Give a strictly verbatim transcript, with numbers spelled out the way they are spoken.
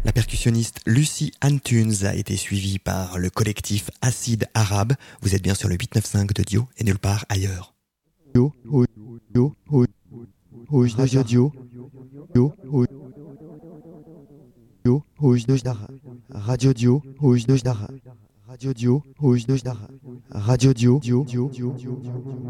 La percussionniste Lucy Antunes a été suivie par le collectif Acide Arabe. Vous êtes bien sur le huit neuf cinq de Dio et nulle part ailleurs. Dio, oui, Dio, oui, oui, Radio Dio, Dio, oui, Dio, oui, Radio Dio, oui, Radio Dio, oui, Radio Dio, Dio, Dio, Dio, Dio.